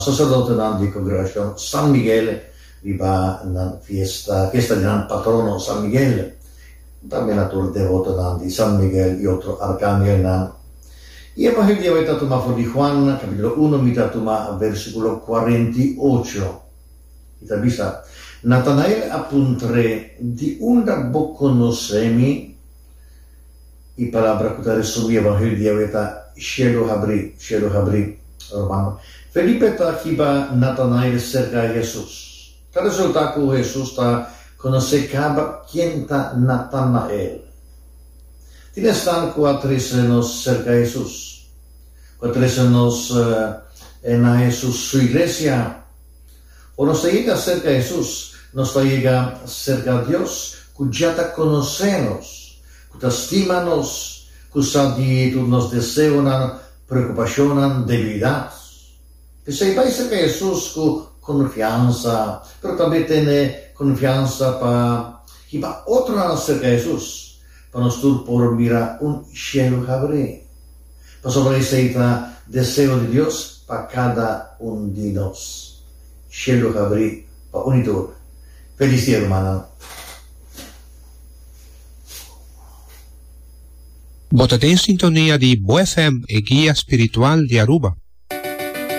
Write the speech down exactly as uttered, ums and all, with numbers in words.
sacerdote di congregazione San Miguel, riba na fiesta, fiesta di nan patrono San Miguel, también natur devoto nan di San Miguel y otro arcángel nan. Y Evangelio de Tuma di Juan, capítulo uno, mitad Tuma, versículo cuarenta y ocho. Kita bisa, Natanael apuntre di unda bo conoscemi, y palabra que resumí Evangelio de Cielo Habri, Cielo Habri, romano. Felipe ta hiba Natanael cerca de Jesús. Ta resulta que Jesús ta conoce caba quien ta Natanael. Tiene están cuatrísenos cerca de Jesús. Cuatrísenos uh, en a Jesús su iglesia. O nos llega cerca de Jesús, nos llega cerca de Dios, cuya ta conocemos, cuya estimanos, cuya nos desean, preocupación, debilidad. Que se va cerca de Jesús con confianza, pero también tiene confianza para que va otro cerca de Jesús, para nosotros por mirar un cielo abre, para sobre ese deseo de Dios para cada uno de nosotros. Cielo abre para unitor. Feliz día, hermana. Botate in sintonia di Bo F M e Guia Spiritual di Aruba.